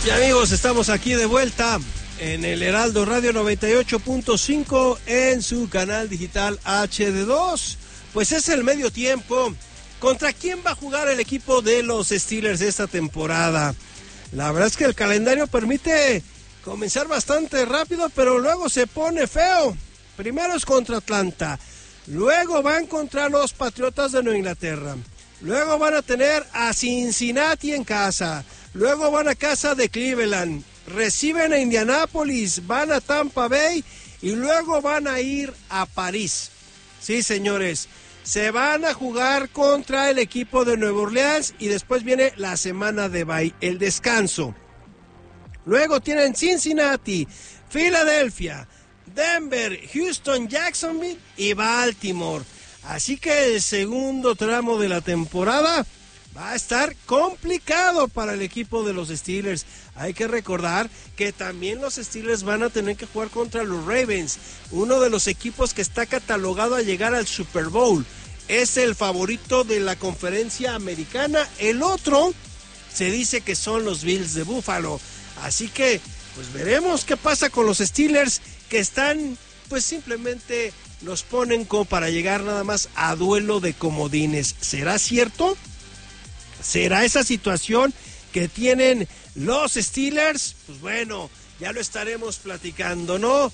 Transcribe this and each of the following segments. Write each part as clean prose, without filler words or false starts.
Y amigos, estamos aquí de vuelta en el Heraldo Radio 98.5 en su canal digital HD2. Pues es el medio tiempo. ¿Contra quién va a jugar el equipo de los Steelers esta temporada? La verdad es que el calendario permite comenzar bastante rápido, pero luego se pone feo. Primero es contra Atlanta, luego van contra los Patriotas de Nueva Inglaterra, luego van a tener a Cincinnati en casa, luego van a casa de Cleveland, reciben a Indianápolis, van a Tampa Bay y luego van a ir a París. Sí, señores, se van a jugar contra el equipo de Nueva Orleans y después viene la semana de bye, el descanso. Luego tienen Cincinnati, Filadelfia, Denver, Houston, Jacksonville y Baltimore. Así que el segundo tramo de la temporada va a estar complicado para el equipo de los Steelers. Hay que recordar que también los Steelers van a tener que jugar contra los Ravens, uno de los equipos que está catalogado a llegar al Super Bowl. Es el favorito de la conferencia americana. El otro se dice que son los Bills de Buffalo. Así que pues veremos qué pasa con los Steelers, que están, pues simplemente los ponen como para llegar nada más a duelo de comodines. ¿Será cierto? ¿Será esa situación que tienen los Steelers? Pues bueno, ya lo estaremos platicando, ¿no?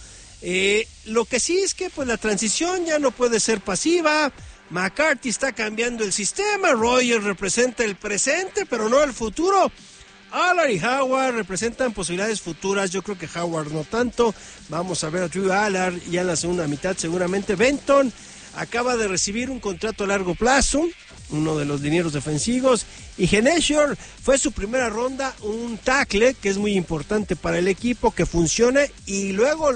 Lo que sí es que pues la transición ya no puede ser pasiva. McCarthy está cambiando el sistema. Rodgers representa el presente, pero no el futuro. Allard y Howard representan posibilidades futuras. Yo creo que Howard no tanto. Vamos a ver a Drew Allard ya en la segunda mitad seguramente. Benton acaba de recibir un contrato a largo plazo, uno de los linieros defensivos, y Genesior fue su primera ronda, un tackle que es muy importante para el equipo, que funcione y luego,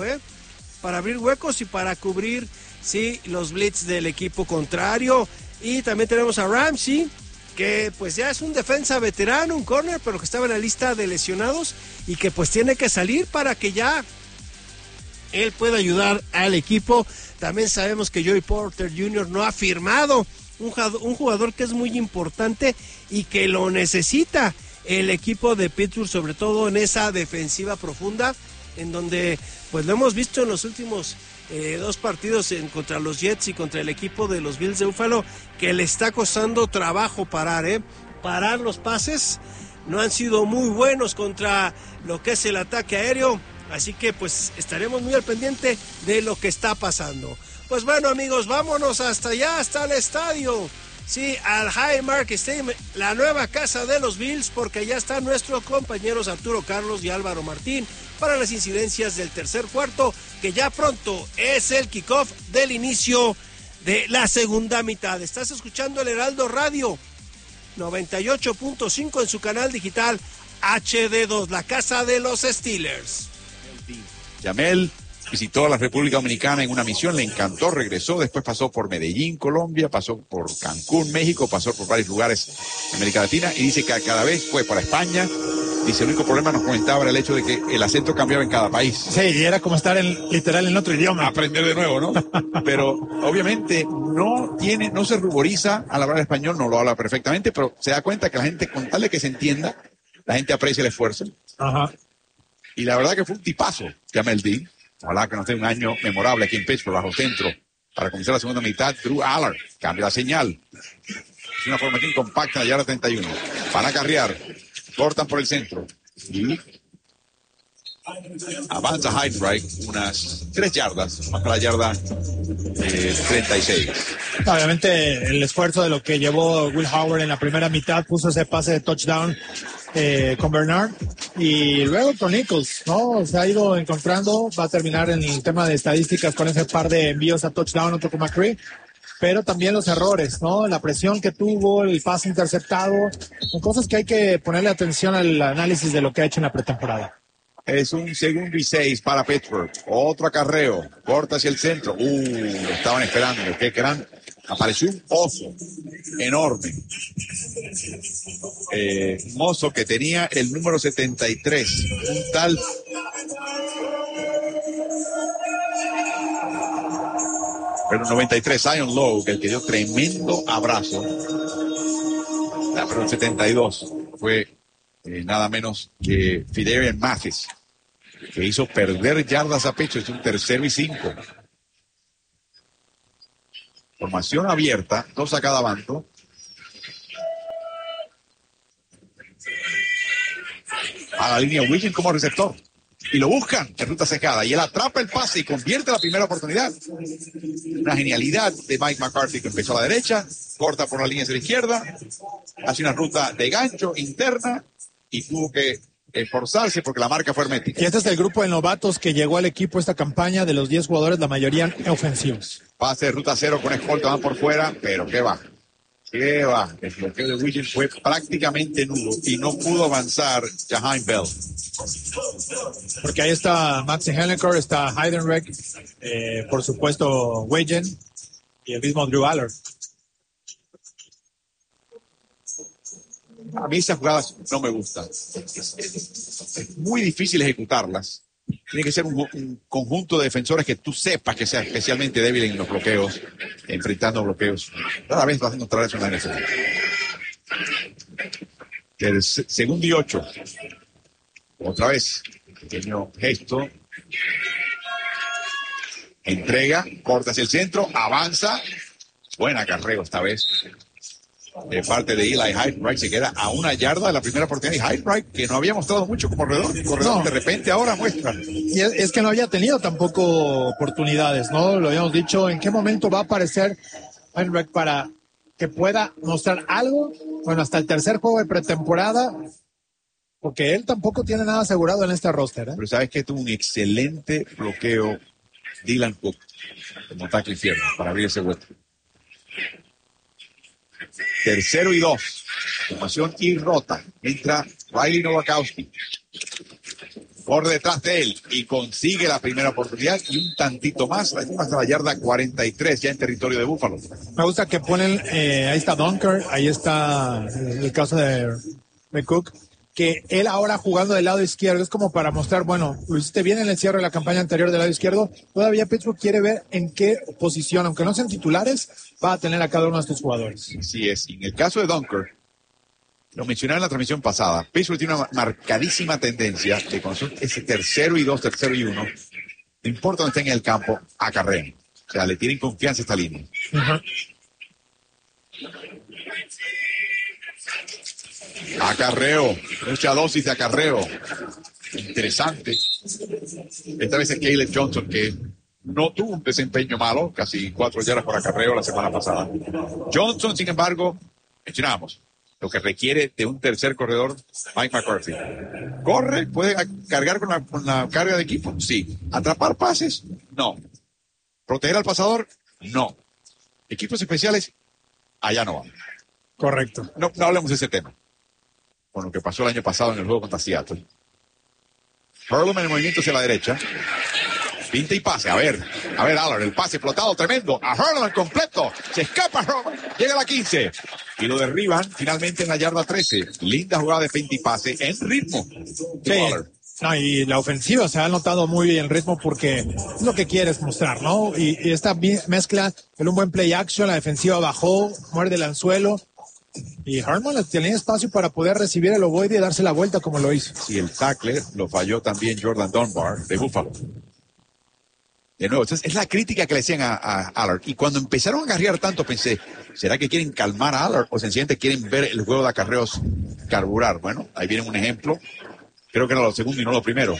para abrir huecos y para cubrir, sí, los blitz del equipo contrario. Y también tenemos a Ramsey, que pues ya es un defensa veterano, un corner, pero que estaba en la lista de lesionados y que pues tiene que salir para que ya él pueda ayudar al equipo. También sabemos que Joey Porter Jr. no ha firmado, un jugador que es muy importante y que lo necesita el equipo de Pittsburgh, sobre todo en esa defensiva profunda, en donde pues lo hemos visto en los últimos dos partidos contra los Jets y contra el equipo de los Bills de Buffalo, que le está costando trabajo parar los pases. No han sido muy buenos contra lo que es el ataque aéreo, así que pues estaremos muy al pendiente de lo que está pasando. Pues bueno, amigos, vámonos hasta allá, hasta el estadio, sí, al Highmark Stadium, la nueva casa de los Bills, porque ya están nuestros compañeros Arturo Carlos y Álvaro Martín para las incidencias del tercer cuarto, que ya pronto es el kickoff del inicio de la segunda mitad. Estás escuchando el Heraldo Radio 98.5 en su canal digital HD2, la casa de los Steelers. Yamel visitó la República Dominicana en una misión, le encantó, regresó, después pasó por Medellín, Colombia, pasó por Cancún, México, pasó por varios lugares de América Latina y dice que cada vez fue para España. Dice, el único problema, nos comentaba, era el hecho de que el acento cambiaba en cada país. Sí, y era como estar literal en otro idioma. Aprender de nuevo, ¿no? Pero obviamente no se ruboriza al hablar español, no lo habla perfectamente, pero se da cuenta que la gente, con tal de que se entienda, la gente aprecia el esfuerzo. Ajá. Y la verdad que fue un tipazo, Jamel Dean. Ojalá que nos dé un año memorable aquí en Pittsburgh, bajo centro. Para comenzar la segunda mitad, Drew Allard cambia la señal. Es una formación compacta en la yarda 31. Van a carrear. Cortan por el centro. Y avanza Heidenreich unas 3 yardas, hasta la yarda 36. Obviamente el esfuerzo de lo que llevó Will Howard en la primera mitad, puso ese pase de touchdown con Bernard, y luego con Nichols, ¿no? Se ha ido encontrando, va a terminar en el tema de estadísticas con ese par de envíos a touchdown, otro con McCree, pero también los errores, ¿no? La presión que tuvo, el pase interceptado, son cosas que hay que ponerle atención al análisis de lo que ha hecho en la pretemporada. Es un 2-6 para Pittsburgh. Otro acarreo. Corta hacia el centro. Lo estaban esperando. Qué gran. Apareció un oso enorme. Un oso que tenía el número 73. Un tal. Pero 93, Zion Lowe, que el que dio tremendo abrazo. Pero el 72 fue nada menos que Fidarian Mathis, que hizo perder yardas a pecho. Es un 3rd y 5. Formación abierta, 2 a cada bando. A la línea Williams como receptor. Y lo buscan en ruta secada. Y él atrapa el pase y convierte la primera oportunidad. Una genialidad de Mike McCarthy, que empezó a la derecha, corta por la línea hacia la izquierda, hace una ruta de gancho interna y tuvo que esforzarse porque la marca fue hermética. Y este es el grupo de novatos que llegó al equipo esta campaña. De los 10 jugadores, la mayoría ofensivos. Pase de ruta 0 con escolta, van por fuera, pero ¿qué va? ¿Qué va? El bloqueo de Williams fue prácticamente nulo y no pudo avanzar Jaheim Bell. Porque ahí está Maxi Hennecker, está Heidenreich, por supuesto Wiggin y el mismo Drew Aller. A mí esas jugadas no me gustan. Es muy difícil ejecutarlas. Tiene que ser un conjunto de defensores que tú sepas que sea especialmente débil en los bloqueos, enfrentando bloqueos. Cada vez vas a encontrar eso en la NFL. El segundo y 8. Otra vez, pequeño gesto. Entrega, corta hacia el centro, avanza. Buen acarreo esta vez. De parte de Eli Heidenreich, se queda a 1 yarda de la primera oportunidad. Y Heidenreich, que no había mostrado mucho como corredor, No. De repente ahora muestra. Y es que no había tenido tampoco oportunidades, ¿no? Lo habíamos dicho. ¿En qué momento va a aparecer Heidenreich para que pueda mostrar algo? Bueno, hasta el tercer juego de pretemporada, porque él tampoco tiene nada asegurado en este roster, ¿eh? Pero sabes que tuvo un excelente bloqueo Dylan Cook como tackle izquierdo para abrir ese hueco. 3rd y 2. Formación y rota. Entra Riley Novakowski. Por detrás de él y consigue la primera oportunidad y un tantito más. Hasta la yarda 43 ya en territorio de Buffalo. Me gusta que ponen, ahí está Dunker, ahí está el caso de Cook, que él ahora jugando del lado izquierdo es como para mostrar, bueno, lo hiciste bien en el cierre de la campaña anterior del lado izquierdo, todavía Pittsburgh quiere ver en qué posición, aunque no sean titulares, va a tener a cada uno de estos jugadores. Así es. En el caso de Dunker, lo mencionaba en la transmisión pasada, Pittsburgh tiene una marcadísima tendencia de cuando son ese 3rd y 2, 3rd y 1, no importa dónde estén en el campo, acarrean. O sea, le tienen confianza a esta línea. Uh-huh. Acarreo, mucha dosis de acarreo. Interesante. Esta vez es Caleb Johnson, que no tuvo un desempeño malo, casi 4 yardas por acarreo la semana pasada. Johnson, sin embargo, mencionábamos, lo que requiere de un tercer corredor, Mike McCarthy. ¿Corre? ¿Puede cargar con la carga de equipo? Sí. ¿Atrapar pases? No. ¿Proteger al pasador? No. ¿Equipos especiales? Allá no van. Correcto. No hablemos de ese tema. Con lo que pasó el año pasado en el juego contra Seattle. Hurlum en el movimiento hacia la derecha. Pinta y pase. A ver, Allard, el pase explotado, tremendo. A Hurlum completo. Se escapa Hurlum. Llega a la 15. Y lo derriban finalmente en la yarda 13. Linda jugada de pinta y pase en ritmo. Sí. No, y la ofensiva se ha notado muy bien el ritmo porque es lo que quieres mostrar, ¿no? Y esta mezcla en un buen play action, la defensiva bajó, muerde el anzuelo. Y Harmon tenía espacio para poder recibir el ovoide y darse la vuelta como lo hizo. Sí, el tackle lo falló también Jordan Dunbar de Buffalo. De nuevo, es la crítica que le hacían a Allard. Y cuando empezaron a agarrear tanto pensé, ¿será que quieren calmar a Allard o sencillamente quieren ver el juego de acarreos carburar? Bueno, ahí viene un ejemplo. Creo que era lo segundo y no lo primero.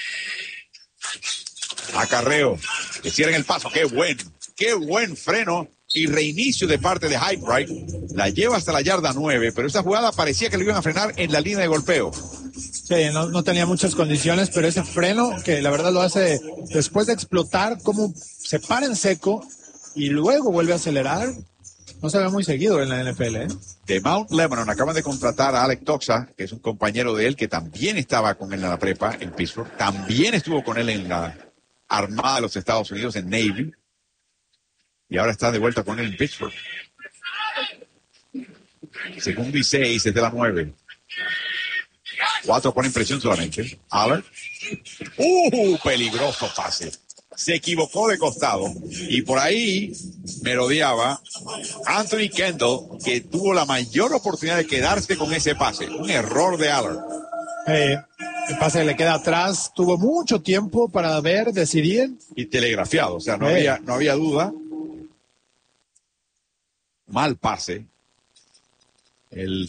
Acarreo. Que cierren el paso. Qué buen freno y reinicio de parte de Heidenreich. La lleva hasta la yarda 9, pero esta jugada parecía que lo iban a frenar en la línea de golpeo. Sí, no tenía muchas condiciones, pero ese freno que la verdad lo hace después de explotar, como se para en seco y luego vuelve a acelerar, no se ve muy seguido en la NFL, ¿eh? De Mount Lebanon acaban de contratar a Alec Toxa, que es un compañero de él que también estaba con él en la prepa en Pittsburgh, también estuvo con él en la Armada de los Estados Unidos, en Navy, y ahora está de vuelta con él en Pittsburgh. Segundo y 6 desde la 9. 4 ponen presión solamente. Allard. Peligroso pase. Se equivocó de costado. Y por ahí merodeaba Anthony Kendall, que tuvo la mayor oportunidad de quedarse con ese pase. Un error de Allard. El pase le queda atrás, tuvo mucho tiempo para ver, decidir. Y telegrafiado, o sea, no había duda. Mal pase. El